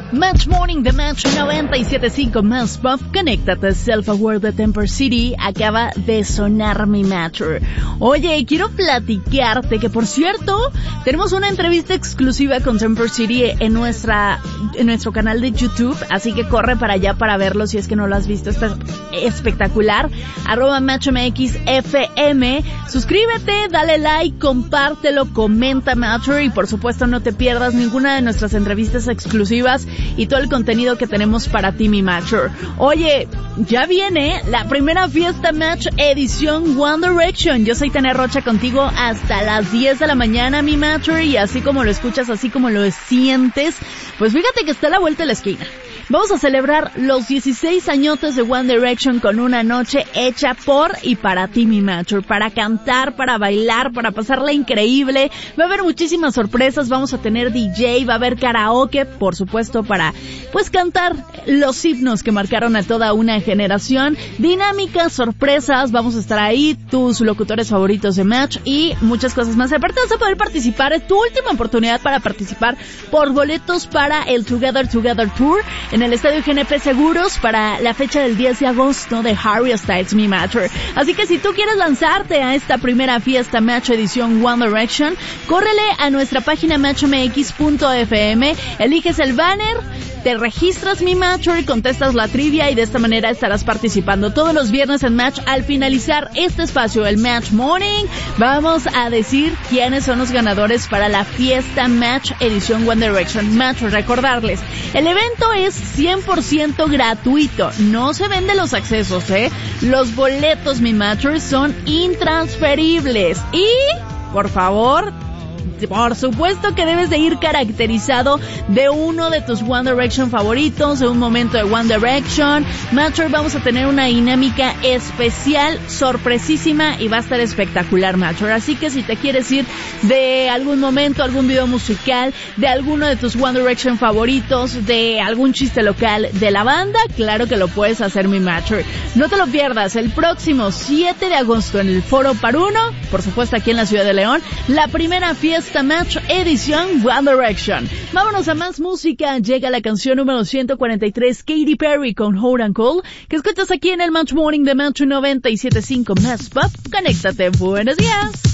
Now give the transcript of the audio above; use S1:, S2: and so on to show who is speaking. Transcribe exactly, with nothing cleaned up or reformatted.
S1: Match Morning de Match noventa y siete punto cinco más Pop. Conéctate, Self-Aware de Temper City. Acaba de sonar mi Match. Oye, quiero platicarte que, por cierto, tenemos una entrevista exclusiva con Temper City en nuestra en nuestro canal de YouTube, así que corre para allá para verlo si es que no lo has visto. Está espectacular. Arroba MatchMXFM. Suscríbete, dale like, compártelo, comenta Matcher y por supuesto no te pierdas ninguna de nuestras entrevistas exclusivas y todo el contenido que tenemos para ti, mi Matcher. Oye, ya viene la primera fiesta Match edición One Direction. Yo soy Tania Rocha contigo hasta las diez de la mañana, mi Matcher, y así como lo escuchas, así como lo sientes, pues fíjate que está a la vuelta de la esquina. Vamos a celebrar los dieciséis añotes de One Direction con una noche hecha por y para ti, mi Matcher, para cantar, para bailar, para pasarla increíble. Va a haber muchísimas sorpresas, vamos a tener D J, va a haber karaoke, por supuesto, para pues cantar los himnos que marcaron a toda una generación. Dinámicas, sorpresas, vamos a estar ahí, tus locutores favoritos de Match y muchas cosas más. Aparte vas a poder participar, es tu última oportunidad para participar por boletos para el Together Together Tour en el Estadio G N P Seguros para la fecha del diez de agosto de Harry Styles, mi Matcher. Así que si tú quieres lanzarte a esta primera fiesta Match edición One Direction, córrele a nuestra página match m x punto f m, eliges el banner, te registras, mi Matcher, y contestas la trivia y de esta manera estarás participando todos los viernes en Match. Al finalizar este espacio, el Match Morning, vamos a decir quiénes son los ganadores para la fiesta Match edición One Direction. Match, recordarles, el evento es cien por ciento gratuito, no se venden los accesos, ¿eh? Los boletos, mi Matcher, son intransferibles y, por favor, por supuesto que debes de ir caracterizado de uno de tus One Direction favoritos, de un momento de One Direction. Matcher, vamos a tener una dinámica especial, sorpresísima y va a estar espectacular, Matcher. Así que si te quieres ir de algún momento, algún video musical, de alguno de tus One Direction favoritos, de algún chiste local de la banda, claro que lo puedes hacer, mi Matcher. No te lo pierdas, el próximo siete de agosto en el Foro Paruno, por supuesto aquí en la ciudad de León, la primera fiesta Match edición One Direction. Vámonos a más música. Llega la canción número ciento cuarenta y tres, Katy Perry con Hot and Cold, que escuchas aquí en el Match Morning de Match noventa y siete punto cinco Más Pop. Conéctate. Buenos días.